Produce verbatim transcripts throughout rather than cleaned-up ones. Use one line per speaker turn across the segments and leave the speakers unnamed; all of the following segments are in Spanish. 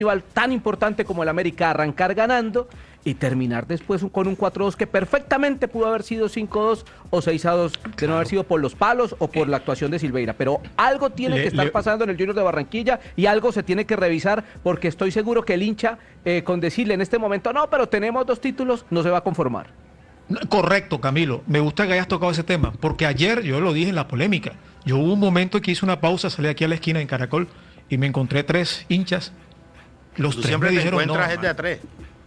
rival tan importante como el América arrancar ganando y terminar después con un cuatro dos que perfectamente pudo haber sido cinco dos o seis a dos, de no haber sido por los palos o por la actuación de Silveira. Pero algo tiene le, que estar le... pasando en el Junior de Barranquilla y algo se tiene que revisar, porque estoy seguro que el hincha, eh, con decirle en este momento, no, pero tenemos dos títulos, no se va a conformar.
Correcto, Camilo. Me gusta que hayas tocado ese tema, porque ayer yo lo dije en la polémica. Yo hubo un momento en que hice una pausa, salí aquí a la esquina en Caracol y me encontré tres hinchas. Los
Tú
tres
siempre
me
te
dijeron
encuentras
no,
gente a tres.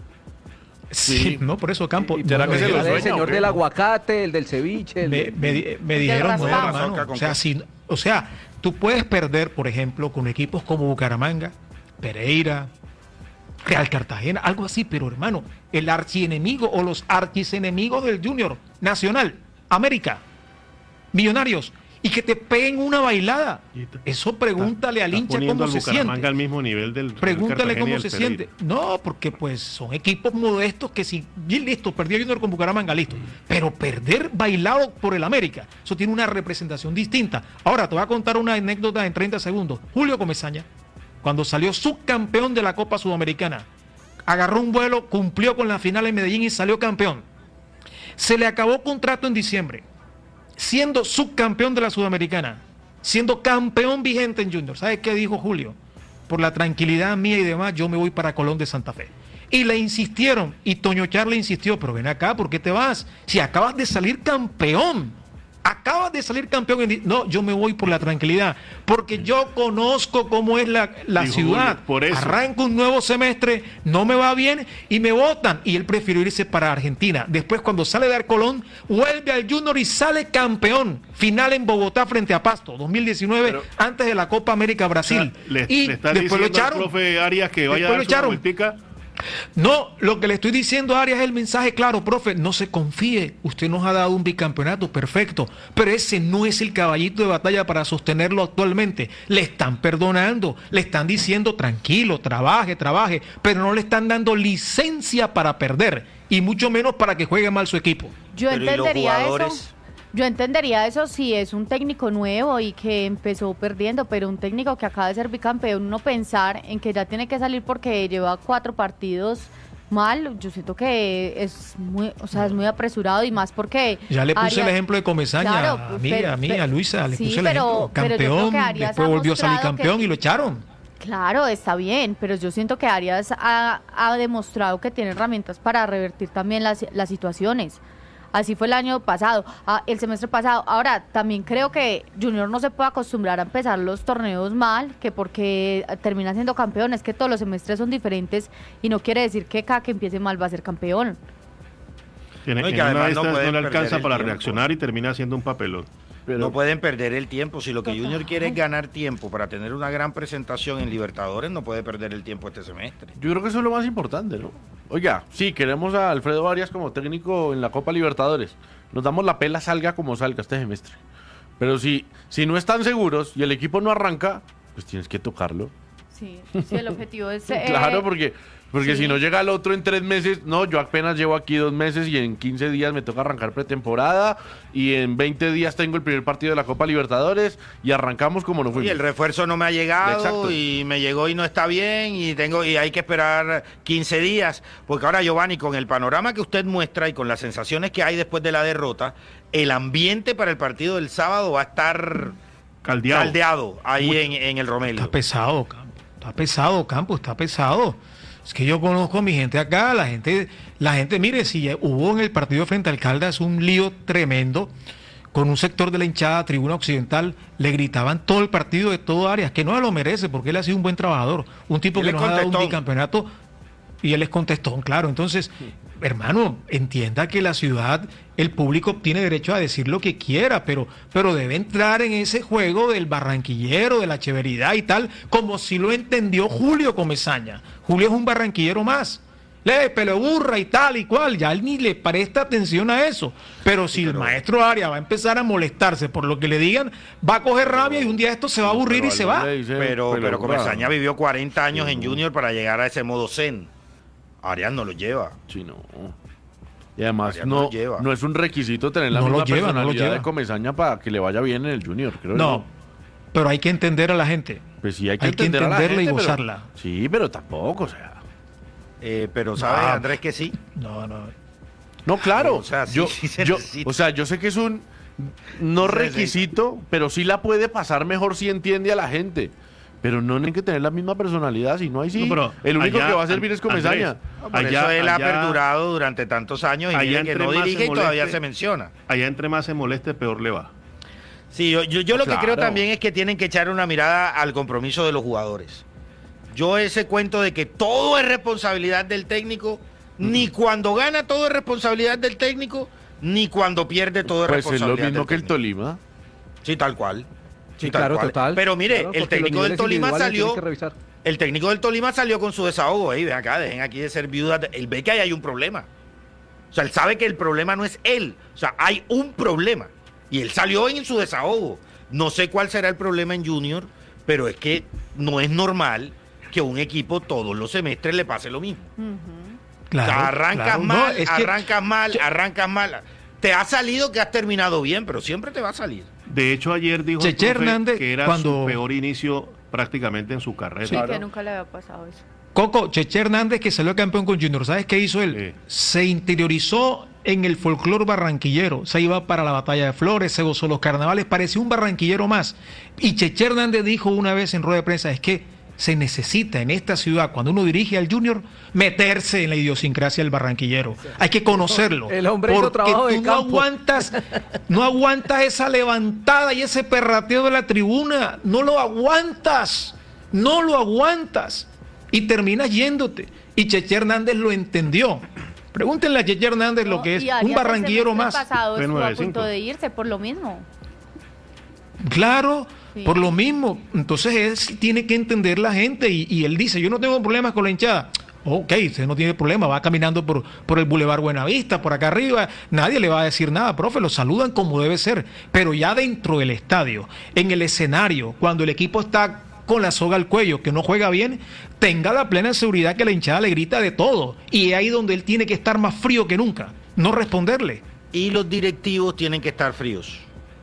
Sí, sí, no, por eso, Campo.
¿Y será que se lo sueña, el señor del aguacate, el del ceviche. El
me,
del...
me, me dijeron, no, hermano, o sea, si, o sea, tú puedes perder, por ejemplo, con equipos como Bucaramanga, Pereira, Real Cartagena, algo así, pero hermano, el archienemigo o los archienemigos del Junior Nacional, América, Millonarios, y que te peguen una bailada. Eso pregúntale está, al hincha cómo se siente.
Al mismo nivel del
pregúntale cómo se siente. No, porque pues son equipos modestos que si bien listo, perdió Junior con Bucaramanga, listo. Pero perder bailado por el América, eso tiene una representación distinta. Ahora te voy a contar una anécdota en treinta segundos. Julio Comesaña, cuando salió subcampeón de la Copa Sudamericana, agarró un vuelo, cumplió con la final en Medellín y salió campeón. Se le acabó contrato en diciembre. Siendo subcampeón de la Sudamericana, siendo campeón vigente en Junior. ¿Sabes qué dijo Julio? Por la tranquilidad mía y demás, yo me voy para Colón de Santa Fe. Y le insistieron, y Toño Charle insistió, pero ven acá, ¿por qué te vas? Si acabas de salir campeón. Acabas de salir campeón. En... No, yo me voy por la tranquilidad, porque yo conozco cómo es la, la ciudad.
Julio, por eso.
Arranco un nuevo semestre, no me va bien y me votan. Y él prefirió irse para Argentina. Después, cuando sale de Colón, vuelve al Junior y sale campeón. Final en Bogotá frente a Pasto, dos mil diecinueve, pero, antes de la Copa América Brasil.
O sea, le,
y
le está
después lo echaron.
Al profe Arias que vaya a dar su vueltica.
No, lo que le estoy diciendo a Arias es el mensaje claro, profe, no se confíe, usted nos ha dado un bicampeonato, perfecto, pero ese no es el caballito de batalla para sostenerlo actualmente. Le están perdonando, le están diciendo tranquilo, trabaje, trabaje, pero no le están dando licencia para perder, y mucho menos para que juegue mal su equipo.
Yo pero entendería eso. Yo entendería eso si es un técnico nuevo y que empezó perdiendo, pero un técnico que acaba de ser bicampeón, uno pensar en que ya tiene que salir porque lleva cuatro partidos mal, yo siento que es muy, o sea, es muy apresurado y más porque...
Ya le puse Arias, el ejemplo de Comesaña, claro, a mí, pero, a mí, a Luisa, le sí, puse el
pero,
ejemplo, campeón, después volvió a salir campeón que, y lo echaron.
Claro, está bien, pero yo siento que Arias ha, ha demostrado que tiene herramientas para revertir también las, las situaciones. Así fue el año pasado, el semestre pasado. Ahora, también creo que Junior no se puede acostumbrar a empezar los torneos mal, que porque termina siendo campeón, es que todos los semestres son diferentes y no quiere decir que cada que empiece mal va a ser campeón.
Tiene, no, y que además no, no le alcanza para tiempo. reaccionar y termina siendo un papelón.
Pero no pueden perder el tiempo. Si lo que Junior quiere es ganar tiempo para tener una gran presentación en Libertadores, no puede perder el tiempo este semestre.
Yo creo que eso es lo más importante, ¿no? Oiga, sí, queremos a Alfredo Arias como técnico en la Copa Libertadores. Nos damos la pela, salga como salga este semestre. Pero si, si no están seguros y el equipo no arranca, pues tienes que tocarlo.
Sí, sí, el objetivo es... Eh,
claro, porque... Porque
sí.
si no llega el otro en tres meses, no, yo apenas llevo aquí dos meses y en quince días me toca arrancar pretemporada y en veinte días tengo el primer partido de la Copa Libertadores y arrancamos como no fuimos.
Y el refuerzo no me ha llegado. Exacto. Y me llegó y no está bien y tengo y hay que esperar quince días. Porque ahora, Giovanni, con el panorama que usted muestra y con las sensaciones que hay después de la derrota, el ambiente para el partido del sábado va a estar
caldeado,
caldeado ahí Uy, en, en el Romelio.
Está pesado, Campo. Está pesado, Campo, está pesado. Es que yo conozco a mi gente acá, la gente, la gente, mire, si hubo en el partido frente al Caldas un lío tremendo, con un sector de la hinchada, Tribuna Occidental, le gritaban todo el partido de todo Arias, que no se lo merece, porque él ha sido un buen trabajador, un tipo que nos ha dado un bicampeonato, y él les contestó, claro. Entonces, hermano, entienda que la ciudad, el público tiene derecho a decir lo que quiera, pero, pero debe entrar en ese juego del barranquillero, de la chéveridad y tal, como si lo entendió Julio Comesaña. Julio es un barranquillero más. Le pelo burra y tal y cual, ya él ni le presta atención a eso. Pero si sí, pero... el maestro Arias va a empezar a molestarse por lo que le digan, va a coger rabia y un día esto se va a aburrir y se va.
Dice, pero, pero, pero Comesaña vivió cuarenta años sí, en Junior para llegar a ese modo zen. Arias no lo lleva.
Sí, no. Y además no, no, no es un requisito tener la
no
misma
lo lleva,
personalidad
no lo lleva.
de Comesaña para que le vaya bien en el Junior, creo.
No, yo. Pero hay que entender a la gente.
Pues sí, hay que,
hay que entenderla gente, y gozarla.
Pero, sí, pero tampoco, o sea.
Eh, pero ¿sabes, no, Andrés, que sí?
No, no.
No, claro.
O sea, sí,
yo,
sí se
yo, o sea, yo sé que es un no sí, requisito, sí. pero sí la puede pasar mejor si entiende a la gente. Pero no tienen que tener la misma personalidad, si no hay sí. No, el único allá, que va a servir es Comesaña.
No, por allá, eso él allá, ha perdurado durante tantos años y mire que no dirige y todavía se menciona.
Allá entre más se moleste, peor le va.
Sí, yo, yo, yo no, lo claro. que creo también es que tienen que echar una mirada al compromiso de los jugadores. Yo ese cuento de que todo es responsabilidad del técnico, mm. ni cuando gana todo es responsabilidad del técnico, ni cuando pierde todo es
pues
responsabilidad
es lo mismo que el Tolima.
Sí, tal cual. Sí,
sí claro,
cual.
total.
Pero mire,
claro,
el técnico del Tolima salió... El técnico del Tolima salió con su desahogo. Ey, ven acá, dejen aquí de ser viudas. Él ve que ahí hay un problema. O sea, él sabe que el problema no es él. O sea, hay un problema. Y él salió en su desahogo. No sé cuál será el problema en Junior, pero es que no es normal que a un equipo todos los semestres le pase lo mismo. Uh-huh. Claro, o sea, arrancas claro. mal, no, es arrancas que... mal, arrancas mal. Te ha salido que has terminado bien, pero siempre te va a salir.
De hecho, ayer dijo
Cheche el profe Hernández,
que era cuando... su peor inicio prácticamente en su carrera.
Sí, claro. Que nunca le había pasado eso.
Coco, Cheche Hernández, que salió campeón con Junior, ¿sabes qué hizo él? Sí. Se interiorizó en el folclore barranquillero, se iba para la batalla de Flores, se gozó los carnavales, parecía un barranquillero más. Y Cheche Hernández dijo una vez en rueda de prensa, es que se necesita en esta ciudad, cuando uno dirige al Junior, meterse en la idiosincrasia del barranquillero. Hay que conocerlo.
El hombre hizo trabajo de
tú
campo.
no aguantas, no aguantas esa levantada y ese perrateo de la tribuna. No lo aguantas. No lo aguantas. Y terminas yéndote. Y Cheche Hernández lo entendió. Pregúntenle a Cheche Hernández no, lo que es un barranquillero más.
El pasado estuvo a punto de irse por lo mismo.
Claro. Sí. Por lo mismo, entonces él tiene que entender la gente y, y él dice, yo no tengo problemas con la hinchada. Ok, usted no tiene problema, va caminando por, por el Boulevard Buenavista, por acá arriba, nadie le va a decir nada, profe, lo saludan como debe ser, pero ya dentro del estadio, en el escenario, cuando el equipo está con la soga al cuello, que no juega bien, tenga la plena seguridad que la hinchada le grita de todo, y es ahí donde él tiene que estar más frío que nunca, no responderle.
Y los directivos tienen que estar fríos.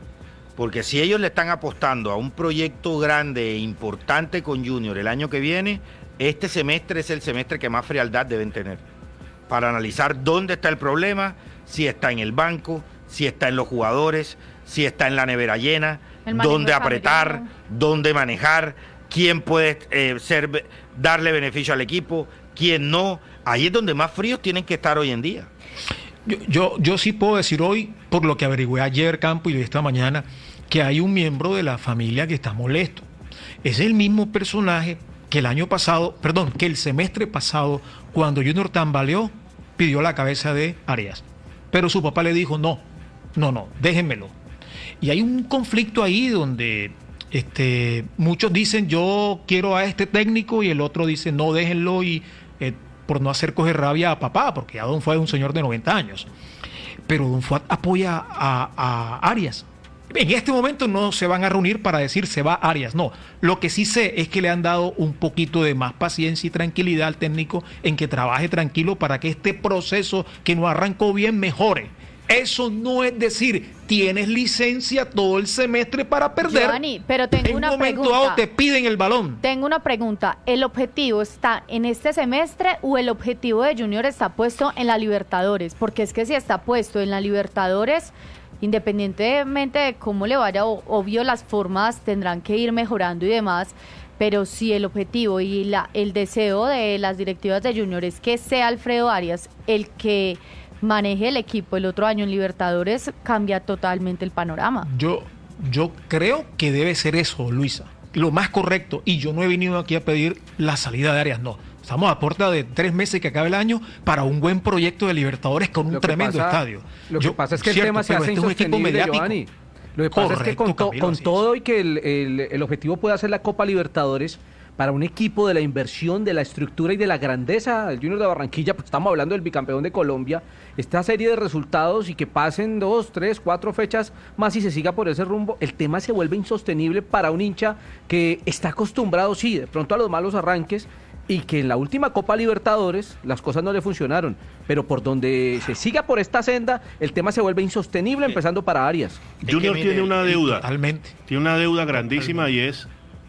Porque si ellos le están apostando a un proyecto grande e importante con Junior el año que viene, este semestre es el semestre que más frialdad deben tener. Para analizar dónde está el problema, si está en el banco, si está en los jugadores, si está en la nevera llena, dónde apretar, familiar. dónde manejar, quién puede eh, ser, darle beneficio al equipo, quién no. Ahí es donde más fríos tienen que estar hoy en día.
Yo, yo, yo sí puedo decir hoy, por lo que averigüé ayer, Campo, y esta mañana, que hay un miembro de la familia que está molesto. Es el mismo personaje que el año pasado, perdón, que el semestre pasado, cuando Junior tambaleó, pidió la cabeza de Arias. Pero su papá le dijo, no, no, no, déjenmelo. Y hay un conflicto ahí donde este, muchos dicen, yo quiero a este técnico, y el otro dice, no, déjenlo, y eh, por no hacer coger rabia a papá, porque ya Don Fuad es un señor de noventa años. Pero Don Fuad apoya a, a Arias. En este momento no se van a reunir para decir se va Arias, no. Lo que sí sé es que le han dado un poquito de más paciencia y tranquilidad al técnico en que trabaje tranquilo para que este proceso que no arrancó bien mejore. Eso no es decir, tienes licencia todo el semestre para perder.
Giovanni, pero tengo
en
una
un momento
pregunta.
dado te piden el balón.
Tengo una pregunta. ¿El objetivo está en este semestre o el objetivo de Junior está puesto en la Libertadores? Porque es que si está puesto en la Libertadores, independientemente de cómo le vaya, obvio las formas tendrán que ir mejorando y demás, pero si el objetivo y la, el deseo de las directivas de Junior es que sea Alfredo Arias el que maneje el equipo el otro año en Libertadores, cambia totalmente el panorama.
Yo, yo creo que debe ser eso, Luisa, lo más correcto, y yo no he venido aquí a pedir la salida de Arias, no. Estamos a puerta de tres meses que acabe el año para un buen proyecto de Libertadores con un tremendo
pasa,
estadio.
Lo que
Yo,
pasa es que
cierto,
el tema se hace
este
insostenible, Giovanni. Lo que pasa Correcto, es que con, to, Camilo, con todo y que el, el, el objetivo pueda ser la Copa Libertadores, para un equipo de la inversión, de la estructura y de la grandeza del Junior de Barranquilla, pues estamos hablando del bicampeón de Colombia, esta serie de resultados y que pasen dos, tres, cuatro fechas más y se siga por ese rumbo, el tema se vuelve insostenible para un hincha que está acostumbrado, sí, de pronto a los malos arranques, y que en la última Copa Libertadores las cosas no le funcionaron, pero por donde se siga por esta senda, el tema se vuelve insostenible, empezando para Arias.
Junior tiene una deuda,
totalmente.
tiene una deuda grandísima totalmente. Y es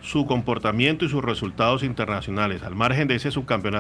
su comportamiento y sus resultados internacionales, al margen de ese subcampeonato